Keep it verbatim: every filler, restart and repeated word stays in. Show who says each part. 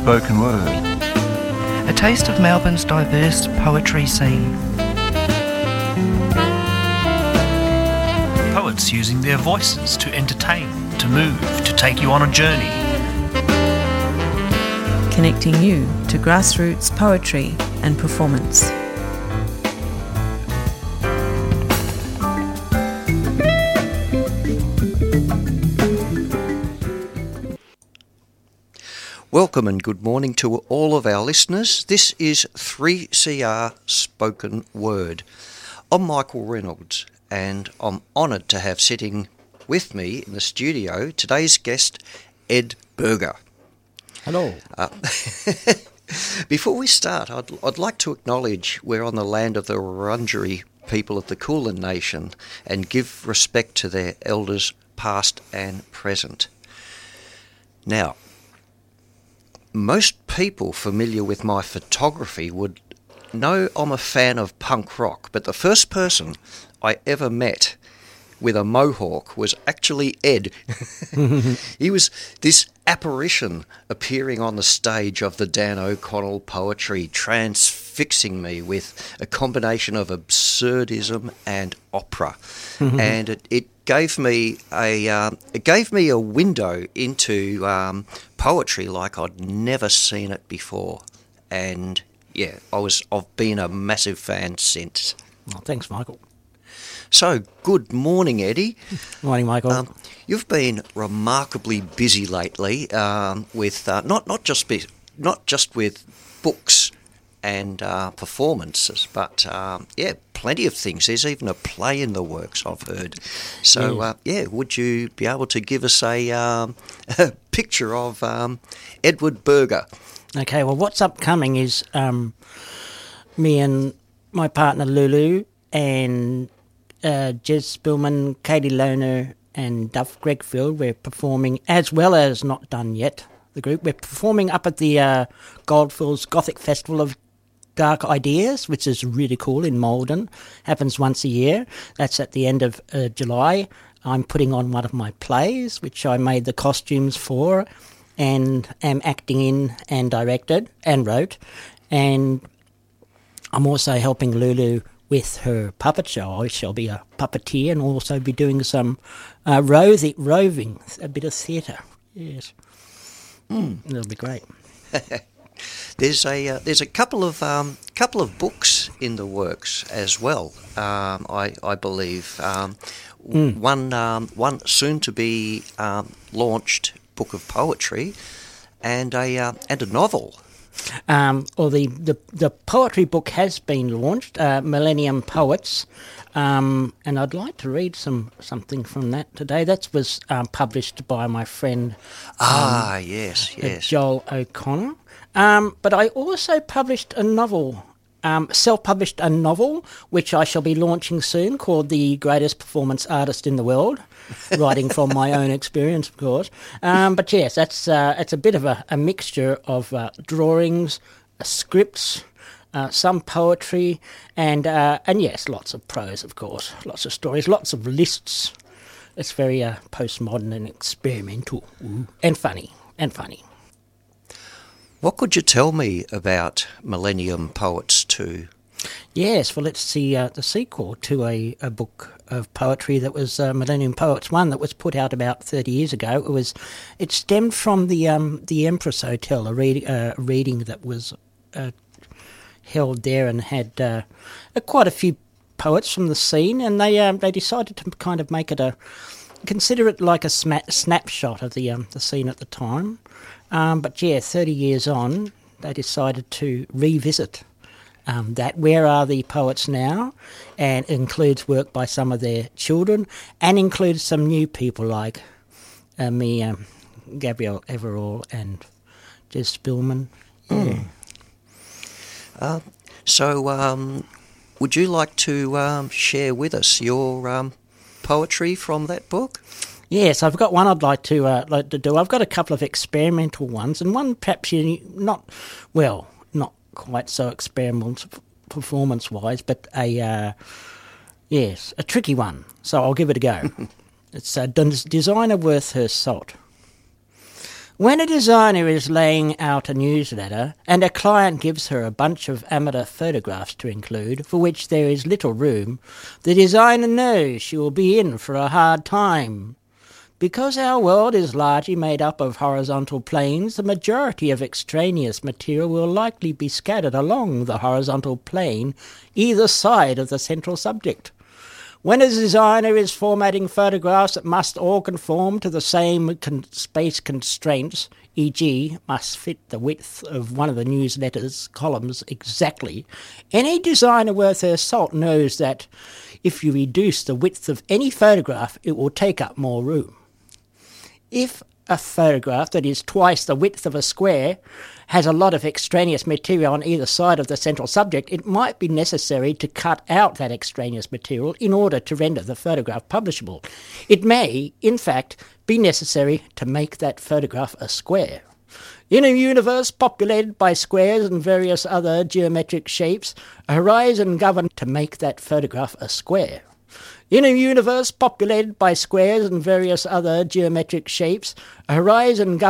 Speaker 1: spoken word.
Speaker 2: A taste of Melbourne's diverse poetry scene.
Speaker 3: Poets using their voices to entertain, to move, to take you on a journey.
Speaker 4: Connecting you to grassroots poetry and performance.
Speaker 5: Welcome and good morning to all of our listeners. This is three C R Spoken Word. I'm Michael Reynolds and I'm honoured to have sitting with me in the studio today's guest, Ed Berger.
Speaker 6: Hello.
Speaker 5: Uh, before we start, I'd, I'd like to acknowledge we're on the land of the Wurundjeri people of the Kulin Nation and give respect to their elders past and present. Now, most people familiar with my photography would know I'm a fan of punk rock, but the first person I ever met with a mohawk was actually Ed. He was this apparition appearing on the stage of the Dan O'Connell poetry, transfixing me with a combination of absurdism and opera. And it, it gave me a um, it gave me a window into um, poetry like I'd never seen it before. And yeah, I was I've been a massive fan since.
Speaker 6: Well, thanks, Michael.
Speaker 5: So, good morning, Eddie.
Speaker 6: Morning, Michael.
Speaker 5: Um, you've been remarkably busy lately um, with uh, not not just be, not just with books and uh, performances, but um, yeah, plenty of things. There's even a play in the works, I've heard. So, uh, yeah, would you be able to give us a, um, a picture of um, Edward Berger?
Speaker 6: Okay, well, what's upcoming is um, me and my partner Lulu and uh, Jez Spillman, Katie Lohner and Duff Gregfield. We're performing, as well as Not Done Yet, the group. We're performing up at the uh, Goldfields Gothic Festival of Dark Ideas, which is really cool in Malden. Happens once a year. That's at the end of uh, July. I'm putting on one of my plays, which I made the costumes for and am acting in and directed and wrote. And I'm also helping Lulu with her puppet show. I shall be a puppeteer and also be doing some uh, roving, roving, a bit of theatre. Yes. Mm. It'll be great.
Speaker 5: There's a uh, there's a couple of um, couple of books in the works as well. Um, I I believe um, mm. one um, one soon to be um, launched book of poetry, and a uh, and a novel.
Speaker 6: Um, or the, the the poetry book has been launched, uh, Millennium Poets, um, and I'd like to read some something from that today. That was um, published by my friend um,
Speaker 5: ah yes yes
Speaker 6: Joel O'Connor. Um, but I also published a novel, um, self-published a novel, which I shall be launching soon, called The Greatest Performance Artist in the World, writing from my own experience, of course. Um, but yes, that's uh, it's a bit of a, a mixture of uh, drawings, uh, scripts, uh, some poetry, and uh, and yes, lots of prose, of course, lots of stories, lots of lists. It's very uh, postmodern and experimental, Ooh. and funny, and funny.
Speaker 5: What could you tell me about Millennium Poets two?
Speaker 6: Yes, well, it's the uh, the sequel to a, a book of poetry that was uh, Millennium Poets one that was put out about thirty years ago. It was it stemmed from the um, the Empress Hotel, a read, uh, reading that was uh, held there and had uh, quite a few poets from the scene, and they um, they decided to kind of make it a consider it like a sma- snapshot of the um, the scene at the time. Um, but yeah, thirty years on, they decided to revisit um, that. Where are the poets now? And it includes work by some of their children and includes some new people like uh, me, um, Gabrielle Everall and Jez Spillman. Yeah.
Speaker 5: Mm. Uh, so um, would you like to um, share with us your um, poetry from that book?
Speaker 6: Yes, I've got one I'd like to uh, like to do. I've got a couple of experimental ones, and one perhaps you not well, not quite so experimental performance-wise, but a uh, yes, a tricky one. So I'll give it a go. It's a designer worth her salt. When a designer is laying out a newsletter and a client gives her a bunch of amateur photographs to include, for which there is little room, the designer knows she will be in for a hard time. Because our world is largely made up of horizontal planes, the majority of extraneous material will likely be scattered along the horizontal plane, either side of the central subject. When a designer is formatting photographs that must all conform to the same con- space constraints, for example must fit the width of one of the newsletter's columns exactly, any designer worth her salt knows that if you reduce the width of any photograph, it will take up more room. If a photograph that is twice the width of a square has a lot of extraneous material on either side of the central subject, it might be necessary to cut out that extraneous material in order to render the photograph publishable. It may, in fact, be necessary to make that photograph a square. In a universe populated by squares and various other geometric shapes, a horizon governed to make that photograph a square. In a universe populated by squares and various other geometric shapes, a horizon governed